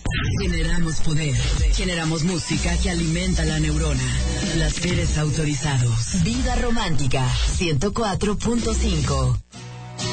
Generamos poder. Generamos música que alimenta la neurona. Placeres autorizados. Vida Romántica 104.5.